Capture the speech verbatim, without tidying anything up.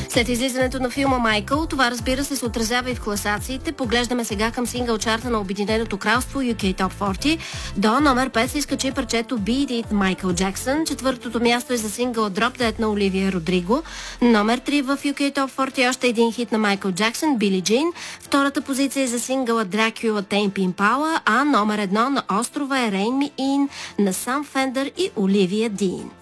След излизането на филма Майкъл, това разбира се се отразява и в класациите. Поглеждаме сега към сингъл чарта на Обединеното кралство Ю Кей Top сорок. До номер пет се изкачи парчето Beat It Майкъл Джаксън. Четвъртото място е за сингъл Drop Dead на Оливия Родриго. Номер три в Ю Кей Top сорок още един хит на Майкъл Джаксън, Били Джин. Втората позиция е за сингъла Dracula Tame Impala, а номер едно на острова е Rain Me In на Сам Фендър и Оливия Дин.